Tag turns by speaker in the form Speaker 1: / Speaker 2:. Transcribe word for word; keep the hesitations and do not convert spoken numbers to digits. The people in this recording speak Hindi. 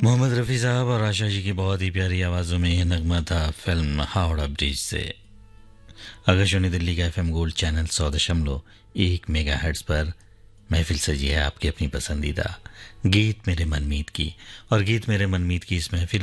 Speaker 1: मोहम्मद रफ़ी साहब और आशा जी की बहुत ही प्यारी आवाज़ों में यह नगमा था फिल्म हावड़ा ब्रिज से। आकाशवाणी दिल्ली का एफएम गोल्ड चैनल सौ दशमलव एक मेगा हर्ट्ज पर महफिल सजी है आपकी अपनी पसंदीदा गीत मेरे मनमीत की। और गीत मेरे मनमीत की इस महफिल